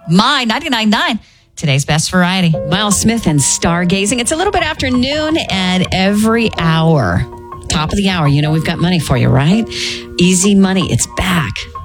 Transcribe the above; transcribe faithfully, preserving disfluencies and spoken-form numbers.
My ninety-nine point nine. Today's best variety. Miles Smith and Stargazing. It's a little bit after noon, and every hour, top of the hour, you know we've got money for you, right? Easy Money, it's back.